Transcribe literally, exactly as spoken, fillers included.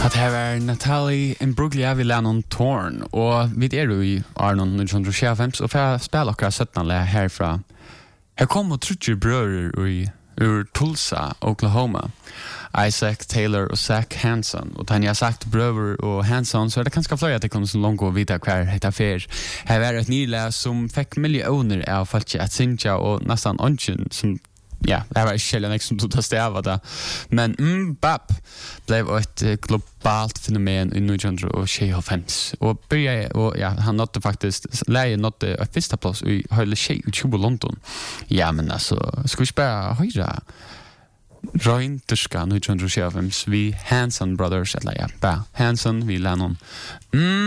Att här var Natalie Imbruglia vid Lennon Torn och vi är ju i Arnon nitton tjugofem och för spela och sjutton lä härifrån. Här kommer trutcher bröder i ur Tulsa, Oklahoma. Isaac Taylor och Zach Hanson. Och när jag sagt bröder och Hanson så är det ganska flera att det kommer så långt att vita kvar heter fer. Här var ett nyläs som fick miljoner av folk att synja och nästan ongen som ja, det var inte något som tog stäva det. Men mm, bap blev ett uh, globalt fenomen i nitton tjugofem. Och började, och ja, han nådde faktiskt, läge nådde ett första plats i hela tjugo London. Ja, men alltså, ska vi bara höra Röinterska nitton tjugofem vi Hanson Brothers, eller ja, bara Hanson, vi Lennon. Mm.